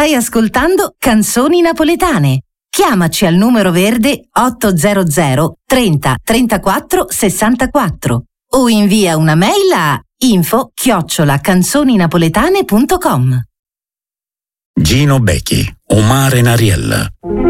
Stai ascoltando Canzoni Napoletane. Chiamaci al numero verde 800 30 34 64 o invia una mail a info@canzoninapoletane.com. Gino Becchi, Omar e Nariella.